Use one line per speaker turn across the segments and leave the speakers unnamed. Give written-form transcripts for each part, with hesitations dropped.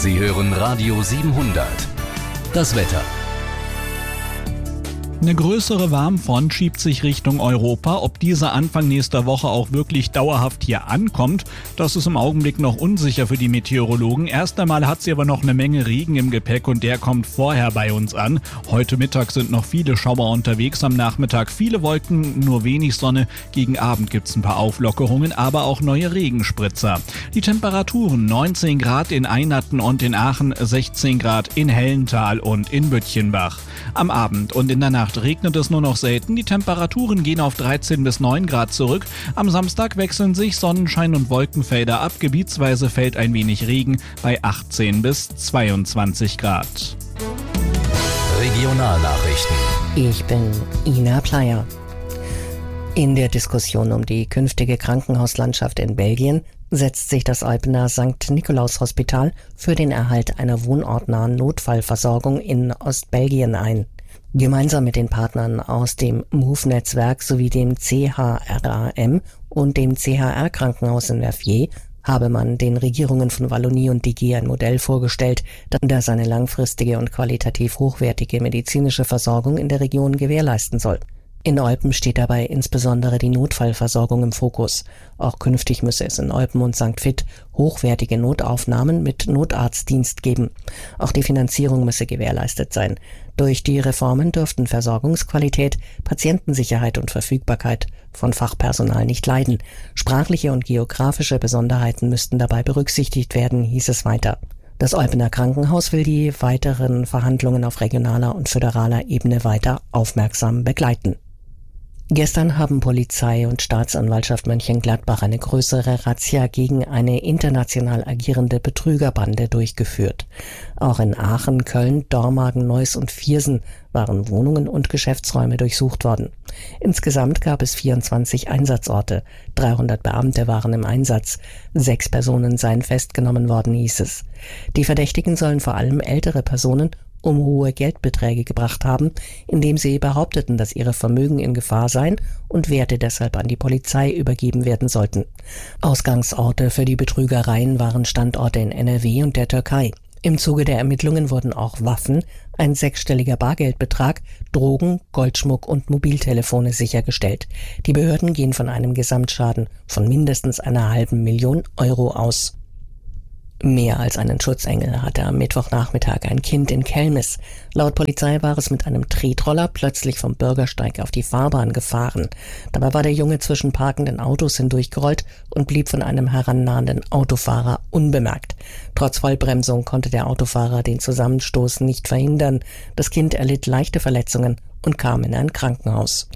Sie hören Radio 700. Das Wetter.
Eine größere Warmfront schiebt sich Richtung Europa. Ob diese Anfang nächster Woche auch wirklich dauerhaft hier ankommt, das ist im Augenblick noch unsicher für die Meteorologen. Erst einmal hat sie aber noch eine Menge Regen im Gepäck und der kommt vorher bei uns an. Heute Mittag sind noch viele Schauer unterwegs, am Nachmittag viele Wolken, nur wenig Sonne. Gegen Abend gibt's ein paar Auflockerungen, aber auch neue Regenspritzer. Die Temperaturen 19 Grad in Einatten und in Aachen, 16 Grad in Hellental und in Büttchenbach. Am Abend und in der Nacht regnet es nur noch selten. Die Temperaturen gehen auf 13 bis 9 Grad zurück. Am Samstag wechseln sich Sonnenschein und Wolkenfelder ab. Gebietsweise fällt ein wenig Regen bei 18 bis 22 Grad.
Regionalnachrichten.
Ich bin Ina Pleyer. In der Diskussion um die künftige Krankenhauslandschaft in Belgien setzt sich das Eupener St. Nikolaus Hospital für den Erhalt einer wohnortnahen Notfallversorgung in Ostbelgien ein. Gemeinsam mit den Partnern aus dem MOVE-Netzwerk sowie dem CHRAM und dem CHR-Krankenhaus in Verviers habe man den Regierungen von Wallonie und DG ein Modell vorgestellt, das eine langfristige und qualitativ hochwertige medizinische Versorgung in der Region gewährleisten soll. In Eupen steht dabei insbesondere die Notfallversorgung im Fokus. Auch künftig müsse es in Eupen und St. Vith hochwertige Notaufnahmen mit Notarztdienst geben. Auch die Finanzierung müsse gewährleistet sein. Durch die Reformen dürften Versorgungsqualität, Patientensicherheit und Verfügbarkeit von Fachpersonal nicht leiden. Sprachliche und geografische Besonderheiten müssten dabei berücksichtigt werden, hieß es weiter. Das Eupener Krankenhaus will die weiteren Verhandlungen auf regionaler und föderaler Ebene weiter aufmerksam begleiten. Gestern haben Polizei und Staatsanwaltschaft Mönchengladbach eine größere Razzia gegen eine international agierende Betrügerbande durchgeführt. Auch in Aachen, Köln, Dormagen, Neuss und Viersen waren Wohnungen und Geschäftsräume durchsucht worden. Insgesamt gab es 24 Einsatzorte. 300 Beamte waren im Einsatz. 6 Personen seien festgenommen worden, hieß es. Die Verdächtigen sollen vor allem ältere Personen um hohe Geldbeträge gebracht haben, indem sie behaupteten, dass ihre Vermögen in Gefahr seien und Werte deshalb an die Polizei übergeben werden sollten. Ausgangsorte für die Betrügereien waren Standorte in NRW und der Türkei. Im Zuge der Ermittlungen wurden auch Waffen, ein 6-stelliger Bargeldbetrag, Drogen, Goldschmuck und Mobiltelefone sichergestellt. Die Behörden gehen von einem Gesamtschaden von mindestens 500.000 Euro aus. Mehr als einen Schutzengel hatte am Mittwochnachmittag ein Kind in Kelmis. Laut Polizei war es mit einem Tretroller plötzlich vom Bürgersteig auf die Fahrbahn gefahren. Dabei war der Junge zwischen parkenden Autos hindurchgerollt und blieb von einem herannahenden Autofahrer unbemerkt. Trotz Vollbremsung konnte der Autofahrer den Zusammenstoß nicht verhindern. Das Kind erlitt leichte Verletzungen und kam in ein Krankenhaus.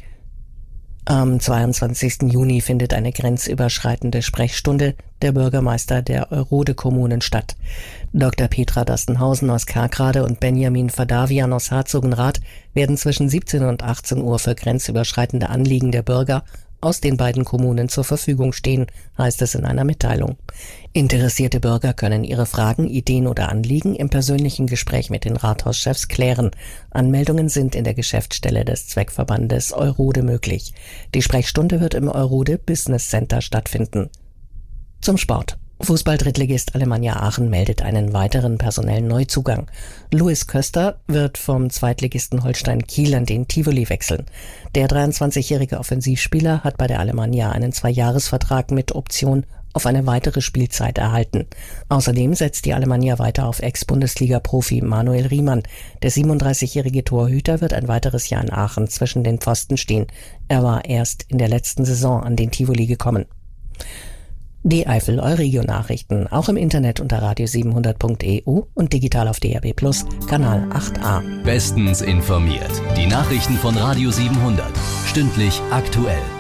Am 22. Juni findet eine grenzüberschreitende Sprechstunde der Bürgermeister der Eurode-Kommunen statt. Dr. Petra Dastenhausen aus Kerkrade und Benjamin Fadavian aus Herzogenrath werden zwischen 17 und 18 Uhr für grenzüberschreitende Anliegen der Bürger aus den beiden Kommunen zur Verfügung stehen, heißt es in einer Mitteilung. Interessierte Bürger können ihre Fragen, Ideen oder Anliegen im persönlichen Gespräch mit den Rathauschefs klären. Anmeldungen sind in der Geschäftsstelle des Zweckverbandes Eurode möglich. Die Sprechstunde wird im Eurode Business Center stattfinden. Zum Sport. Fußball-Drittligist Alemannia Aachen meldet einen weiteren personellen Neuzugang. Louis Köster wird vom Zweitligisten Holstein Kiel an den Tivoli wechseln. Der 23-jährige Offensivspieler hat bei der Alemannia einen 2-Jahres-Vertrag mit Option auf eine weitere Spielzeit erhalten. Außerdem setzt die Alemannia weiter auf Ex-Bundesliga-Profi Manuel Riemann. Der 37-jährige Torhüter wird ein weiteres Jahr in Aachen zwischen den Pfosten stehen. Er war erst in der letzten Saison an den Tivoli gekommen. Die Eifel Euregio-Nachrichten, auch im Internet unter radio700.eu und digital auf DAB+, Kanal 8a.
Bestens informiert. Die Nachrichten von Radio 700. Stündlich aktuell.